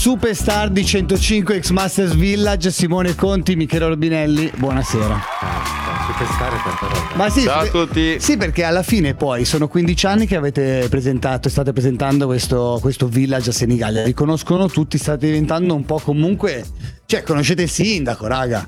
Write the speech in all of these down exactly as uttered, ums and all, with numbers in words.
superstar di centocinque X Masters Village, Simone Conti, Michele Rubinelli, buonasera. Superstar è tanta roba. Ma sì, ciao a tutti. Sì, perché alla fine poi sono quindici anni che avete presentato, state presentando questo, questo Village a Senigallia. Vi conoscono tutti, state diventando un po' comunque, cioè conoscete il sindaco, raga.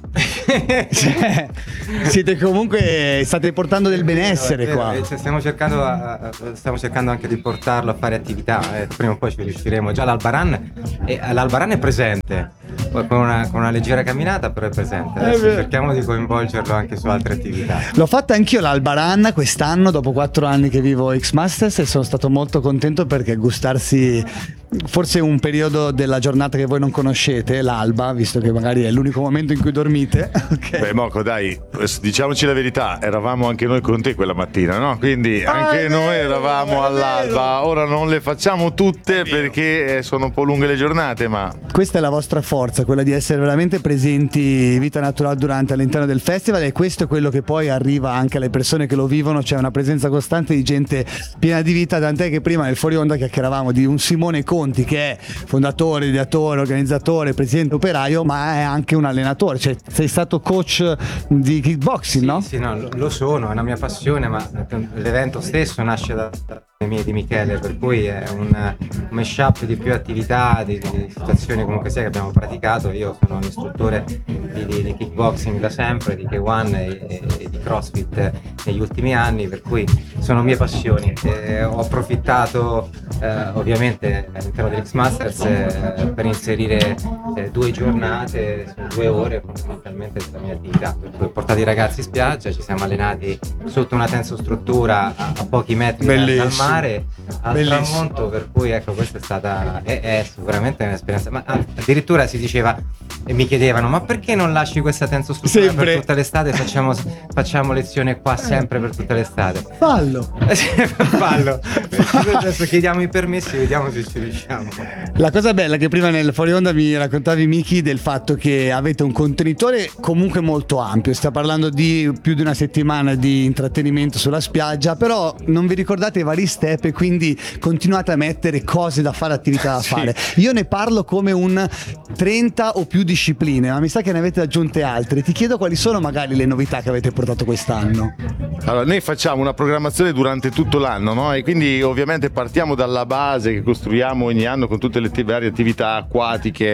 Cioè, siete comunque, state portando del benessere vero, qua. vero. Cioè, stiamo cercando a- stiamo cercando anche di portarlo a fare attività, eh, prima o poi ci riusciremo. Già l'Albaran è, l'Albaran è presente, poi con una, con una leggera camminata, però è presente. Adesso cerchiamo di coinvolgerlo anche su altre attività. L'ho fatta anch'io l'Albaran quest'anno, dopo quattro anni che vivo X Masters, e sono stato molto contento perché gustarsi forse un periodo della giornata che voi non conoscete, l'alba, visto che magari è l'unico momento in cui dormite. Okay. Beh, Moco, dai, diciamoci la verità, eravamo anche noi con te quella mattina, no? Quindi anche ah, noi vero, eravamo all'alba. Ora non le facciamo tutte perché sono un po' lunghe le giornate, ma Questa è la vostra forza, quella di essere veramente presenti vita naturale durante all'interno del festival, e questo è quello che poi arriva anche alle persone che lo vivono. C'è una presenza costante di gente piena di vita, tant'è che prima nel fuori onda chiacchieravamo di un Simone Conti che è fondatore, ideatore, organizzatore, presidente operaio, ma è anche un allenatore, cioè sei stato coach di kickboxing, Sì, no? sì, no, lo, lo sono, è una mia passione, ma l'evento stesso nasce da, da mie di Michele, per cui è un, un mashup di più attività, di, di situazioni comunque sia che abbiamo praticato. Io sono un istruttore di, di, di kickboxing da sempre, di K uno e, e, e di CrossFit negli ultimi anni, per cui sono mie passioni. E ho approfittato eh, ovviamente all'interno dell'X Masters eh, per inserire eh, due giornate su due ore fondamentalmente della mia attività, per cui ho portato i ragazzi in spiaggia, ci siamo allenati sotto una tensostruttura a, a pochi metri dal, dal mare al Bellissimo. tramonto, per cui ecco, questa è stata è, è sicuramente un'esperienza, ma addirittura si diceva e mi chiedevano ma perché non lasci questa tensostruttura Sempre. per tutta l'estate, facciamo, facciamo lezione qua sempre per tutta l'estate. Fallo. Fallo. Adesso chiediamo i permessi, vediamo se ci riusciamo. La cosa bella è che prima nel fuori onda mi raccontavi, Miki, del fatto che avete un contenitore comunque molto ampio. Sta parlando di più di una settimana di intrattenimento sulla spiaggia, però non vi ricordate i vari step e quindi continuate a mettere cose da fare, attività da Sì. fare. Io ne parlo come un trenta o più discipline, ma mi sa che ne avete aggiunte altre. Ti chiedo quali sono magari le novità che avete portato quest'anno. allora, noi facciamo una programmazione durante tutto l'anno, no? E quindi ovviamente partiamo dalla base che costruiamo ogni anno con tutte le t- varie attività acquatiche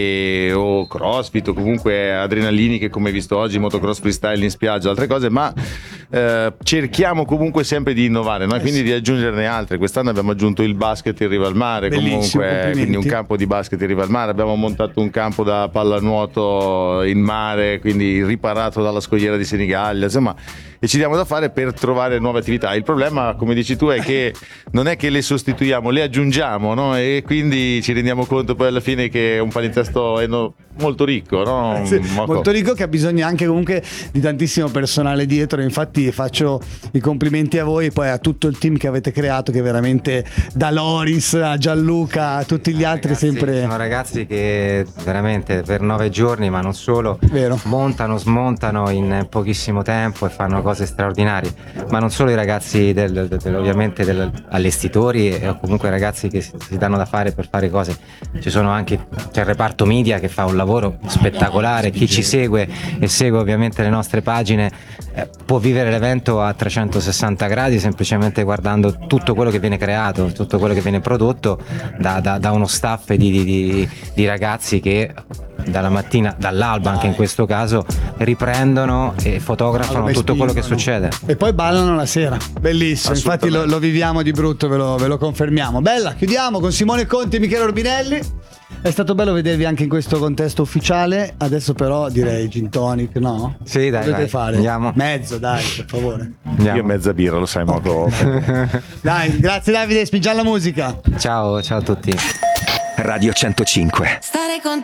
e, o crossfit o comunque adrenaliniche, come hai visto oggi, motocross freestyle in spiaggia, altre cose, ma eh, cerchiamo comunque sempre di innovare, no? E quindi di aggiungerne altre. Quest'anno abbiamo aggiunto il basket in riva al mare, Bellissimo, comunque, complimenti. quindi un campo di basket in riva al mare, abbiamo montato un campo da pallanuoto in mare, quindi riparato dalla scogliera di Senigallia, insomma, e ci diamo da fare per trovare nuove attività. Il problema, come dici tu, è che non è che le sostituiamo, le aggiungiamo, no? E quindi ci rendiamo conto poi alla fine che è un palinsesto eno- molto ricco, no? Sì, Moco. molto ricco, che ha bisogno anche comunque di tantissimo personale dietro. Infatti faccio i complimenti a voi e poi a tutto il team che avete creato, che veramente, da Loris a Gianluca a tutti gli altri, Ragazzi, sempre sono ragazzi che veramente per nove giorni, ma non solo, Vero. montano, smontano in pochissimo tempo e fanno cose straordinarie. Ma non solo i ragazzi del, del- del- ovviamente del, allestitori, e comunque ragazzi che si, si danno da fare per fare cose. Ci sono anche, c'è il reparto media che fa un lavoro spettacolare. Chi ci segue e segue ovviamente le nostre pagine eh, può vivere l'evento a trecentosessanta gradi semplicemente guardando tutto quello che viene creato, tutto quello che viene prodotto da, da- da uno staff di, di- di- di ragazzi che dalla mattina, dall'alba anche in questo caso, riprendono e fotografano Allora, tutto quello che spingono. succede. E poi ballano la sera. Bellissimo, infatti lo, Assolutamente. lo viviamo di brutto, ve lo, ve lo confermiamo. Bella, chiudiamo con Simone Conti e Michele Rubinelli. È stato bello vedervi anche in questo contesto ufficiale. Adesso però direi gin tonic, no? Sì, dai, Dovete vai, fare andiamo. mezzo, dai, per favore. Andiamo. Io mezza birra, lo sai, Moco. Dai, grazie Davide, spingiamo la musica. Ciao, ciao a tutti. Radio centocinque. Stare con